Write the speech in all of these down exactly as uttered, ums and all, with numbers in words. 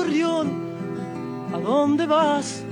gorrión, ¿a dónde vas?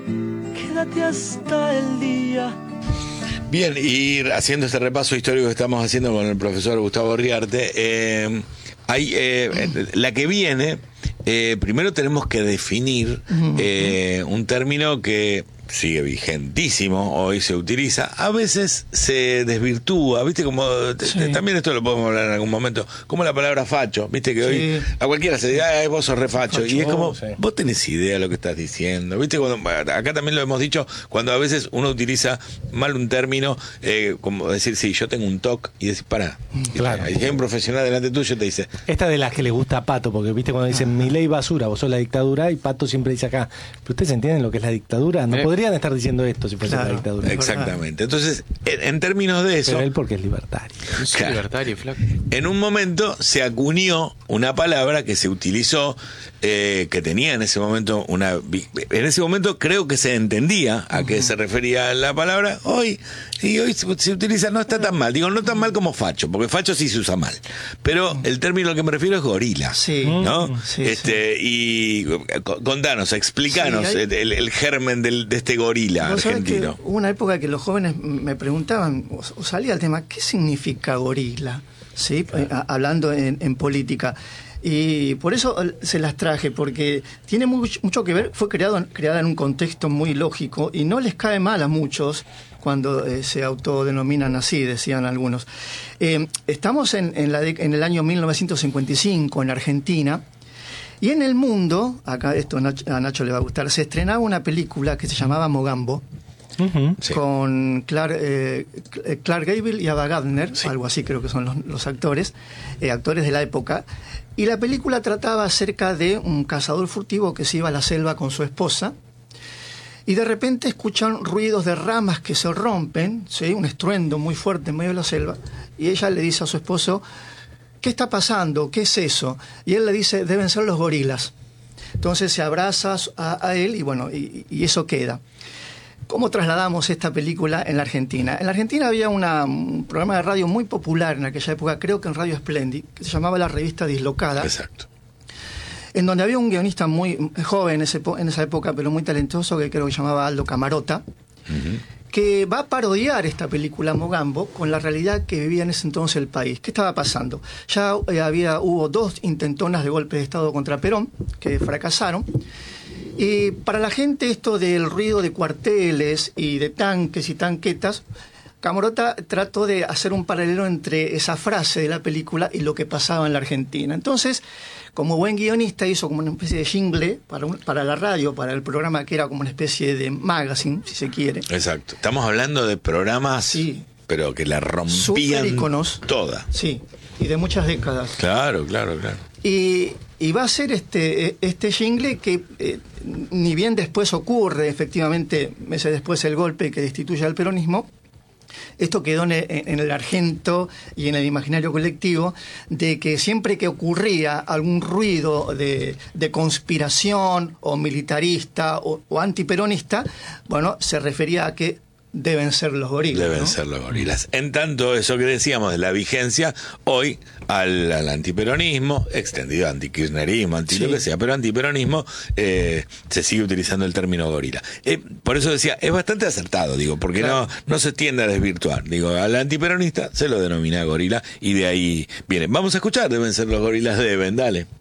Quédate hasta el día. Bien, y haciendo este repaso histórico que estamos haciendo con el profesor Gustavo Riarte, eh, hay, eh, la que viene, eh, primero tenemos que definir eh, un término que sigue vigentísimo, hoy se utiliza, a veces se desvirtúa, viste, como sí. También esto lo podemos hablar en algún momento, como la palabra facho, viste que hoy sí. A cualquiera se dice, ay, vos sos re facho, facho, y es como, sí. Vos tenés idea de lo que estás diciendo, viste, cuando, acá también lo hemos dicho, cuando a veces uno utiliza mal un término, eh, como decir, sí, yo tengo un toc, y decir, pará, claro. Y hay un profesional delante tuyo te dice. Esta de las que le gusta a Pato, porque viste cuando dicen, mi ley basura, vos sos la dictadura, y Pato siempre dice acá, pero ustedes entienden lo que es la dictadura, no eh. podrían estar diciendo esto si fuese claro, la dictadura. Exactamente. Entonces, en, en términos de eso... Pero él porque es libertario. Es claro, libertario, flaco. En un momento se acuñó una palabra que se utilizó, eh, que tenía en ese momento una... En ese momento creo que se entendía a qué uh-huh. se refería la palabra. Hoy, y hoy se, se utiliza, no está tan mal. Digo, no tan mal como facho, porque facho sí se usa mal. Pero uh-huh. el término al que me refiero es gorila. Sí. ¿No? Sí, este, sí. Y contanos, explícanos sí, hay... el, el germen del, de este gorila argentino. Hubo una época que los jóvenes me preguntaban, o salía el tema, ¿qué significa gorila? ¿Sí? Claro. Hablando en, en política. Y por eso se las traje, porque tiene mucho, mucho que ver, fue creado, creada en un contexto muy lógico y no les cae mal a muchos cuando eh, se autodenominan así, decían algunos. Eh, estamos en, en, la de, en el año mil novecientos cincuenta y cinco en Argentina. Y en el mundo, acá esto a Nacho, a Nacho le va a gustar, se estrenaba una película que se llamaba Mogambo, uh-huh, sí. con Clark, eh, Clark Gable y Ava Gardner, sí. algo así creo que son los, los actores, eh, actores de la época. Y la película trataba acerca de un cazador furtivo que se iba a la selva con su esposa, y de repente escuchan ruidos de ramas que se rompen, ¿sí? Un estruendo muy fuerte en medio de la selva, y ella le dice a su esposo, ¿qué está pasando? ¿Qué es eso? Y él le dice, deben ser los gorilas. Entonces se abraza a, a él y bueno, y, y eso queda. ¿Cómo trasladamos esta película en la Argentina? En la Argentina había una, un programa de radio muy popular en aquella época, creo que en Radio Splendid, que se llamaba La Revista Dislocada. Exacto. En donde había un guionista muy joven en, ese, en esa época, pero muy talentoso, que creo que se llamaba Aldo Camarota, uh-huh. que va a parodiar esta película Mogambo con la realidad que vivía en ese entonces el país. ¿Qué estaba pasando? Ya eh, había, hubo dos intentonas de golpe de Estado contra Perón, que fracasaron. Y para la gente esto del ruido de cuarteles y de tanques y tanquetas, Camarota trató de hacer un paralelo entre esa frase de la película y lo que pasaba en la Argentina. Entonces, como buen guionista, hizo como una especie de jingle para, un, para la radio, para el programa que era como una especie de magazine, si se quiere. Exacto. Estamos hablando de programas, sí, pero que la rompían íconos, toda. Sí, y de muchas décadas. Claro, claro, claro. Y, y va a ser este, este jingle que eh, ni bien después ocurre, efectivamente, meses después el golpe que destituye al peronismo. Esto quedó en el, en el argento y en el imaginario colectivo de que siempre que ocurría algún ruido de, de conspiración o militarista o, o antiperonista, bueno, se refería a que deben ser los gorilas. Deben ¿no? ser los gorilas. En tanto, eso que decíamos de la vigencia, hoy al, al antiperonismo, extendido antikirchnerismo, anti sí. lo que sea, pero antiperonismo, eh, se sigue utilizando el término gorila. Eh, por eso decía, es bastante acertado, digo, porque claro. no, no se tiende a desvirtuar. Digo, al antiperonista se lo denomina gorila y de ahí viene. Vamos a escuchar, deben ser los gorilas, deben, dale.